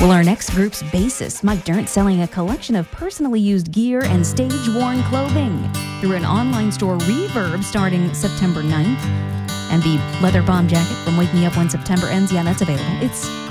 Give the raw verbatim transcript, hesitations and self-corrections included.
Well, our next group's bassist, Mike Dirnt, selling a collection of personally used gear and stage-worn clothing through an online store, Reverb, starting September ninth. And the leather bomb jacket from Wake Me Up When September Ends, yeah, that's available. It's